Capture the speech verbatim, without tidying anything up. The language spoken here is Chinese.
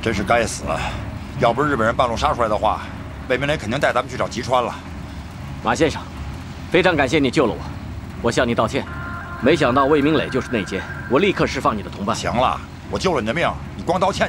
真是该死！要不是日本人半路杀出来的话，魏明磊肯定带咱们去找吉川了。 马先生，非常感谢你救了我，我向你道歉。没想到魏明磊就是内奸，我立刻释放你的同伴。 行了，我救了你的命，你光道歉。